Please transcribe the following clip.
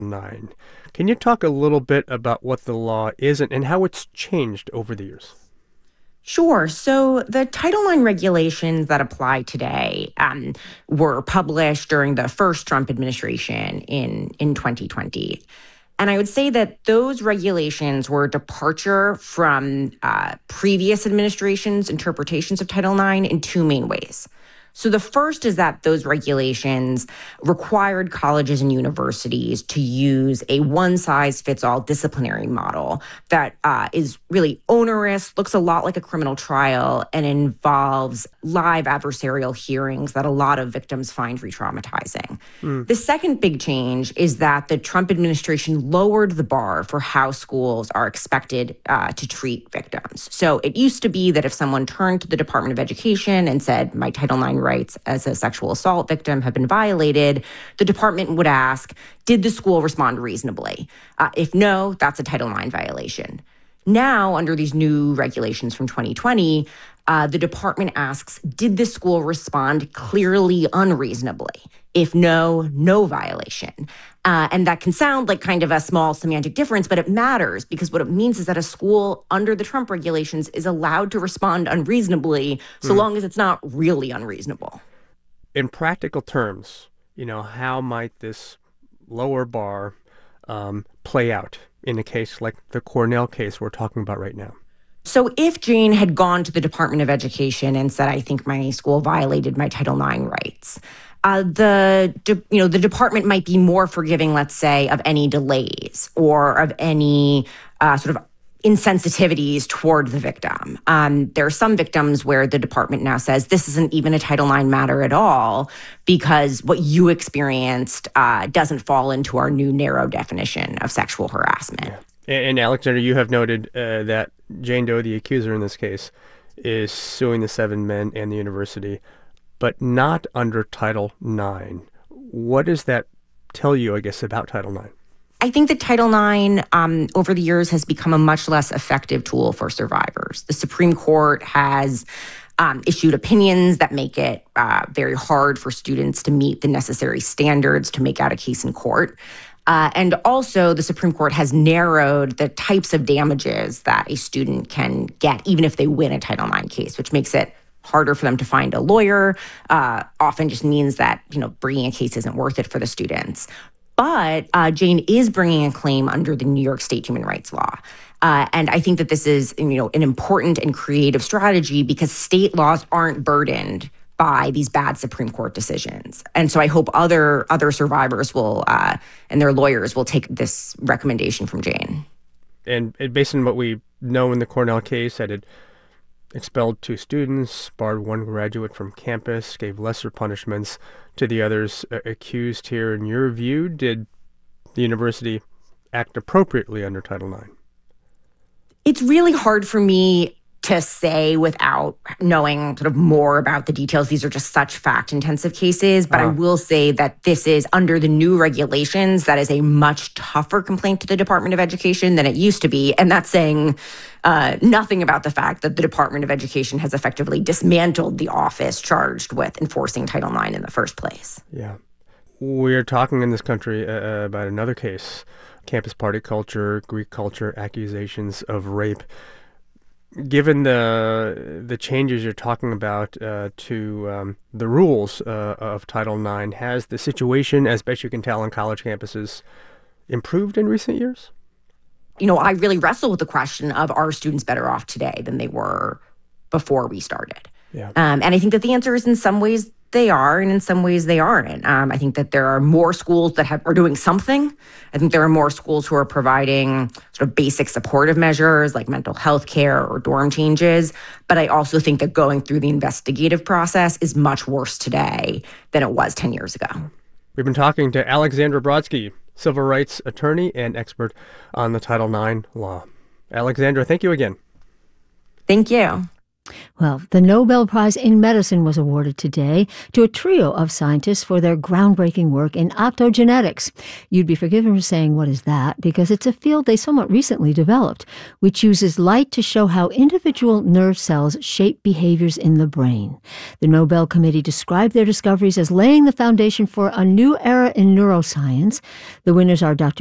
IX. Can you talk a little bit about what the law is and how it's changed over the years? Sure. So the Title IX regulations that apply today were published during the first Trump administration in 2020. And I would say that those regulations were a departure from previous administrations' interpretations of Title IX in two main ways. So the first is that those regulations required colleges and universities to use a one-size-fits-all disciplinary model that is really onerous, looks a lot like a criminal trial, and involves live adversarial hearings that a lot of victims find re-traumatizing. Mm. The second big change is that the Trump administration lowered the bar for how schools are expected to treat victims. So it used to be that if someone turned to the Department of Education and said, my Title IX rights as a sexual assault victim have been violated, the department would ask, did the school respond reasonably? If no, that's a Title IX violation. Now, under these new regulations from 2020, the department asks, did the school respond clearly unreasonably? If no, no violation. And that can sound like kind of a small semantic difference, but it matters because what it means is that a school under the Trump regulations is allowed to respond unreasonably so long as it's not really unreasonable. In practical terms, how might this lower bar play out in a case like the Cornell case we're talking about right now? So if Jane had gone to the Department of Education and said, I think my school violated my Title IX rights, the department might be more forgiving, let's say, of any delays or of any sort of insensitivities toward the victim. There are some victims where the department now says this isn't even a Title IX matter at all because what you experienced doesn't fall into our new narrow definition of sexual harassment. Yeah. And Alexander, you have noted that Jane Doe, the accuser in this case, is suing the seven men and the university, but not under Title IX. What does that tell you, I guess, about Title IX? I think that Title IX over the years has become a much less effective tool for survivors. The Supreme Court has issued opinions that make it very hard for students to meet the necessary standards to make out a case in court. And also, the Supreme Court has narrowed the types of damages that a student can get, even if they win a Title IX case, which makes it harder for them to find a lawyer. Often just means that, bringing a case isn't worth it for the students. But Jane is bringing a claim under the New York State human rights law. And I think that this is, an important and creative strategy because state laws aren't burdened by these bad Supreme Court decisions. And so I hope other survivors will and their lawyers will take this recommendation from Jane. And based on what we know in the Cornell case, that it expelled two students, barred one graduate from campus, gave lesser punishments to the others accused here. In your view, did the university act appropriately under Title IX? It's really hard for me to say without knowing sort of more about the details. These are just such fact-intensive cases. But I will say that this is, under the new regulations, that is a much tougher complaint to the Department of Education than it used to be. And that's saying nothing about the fact that the Department of Education has effectively dismantled the office charged with enforcing Title IX in the first place. Yeah. We're talking in this country about another case, campus party culture, Greek culture, accusations of rape. Given the changes you're talking about to the rules of Title IX, has the situation, as best you can tell, on college campuses improved in recent years? I really wrestle with the question of, are students better off today than they were before we started? Yeah. And I think that the answer is in some ways they are, and in some ways they aren't. I think that there are more schools that are doing something. I think there are more schools who are providing sort of basic supportive measures like mental health care or dorm changes. But I also think that going through the investigative process is much worse today than it was 10 years ago. We've been talking to Alexandra Brodsky, civil rights attorney and expert on the Title IX law. Alexandra, thank you again. Thank you. Well, the Nobel Prize in Medicine was awarded today to a trio of scientists for their groundbreaking work in optogenetics. You'd be forgiven for saying, what is that? Because it's a field they somewhat recently developed, which uses light to show how individual nerve cells shape behaviors in the brain. The Nobel Committee described their discoveries as laying the foundation for a new era in neuroscience. The winners are Dr.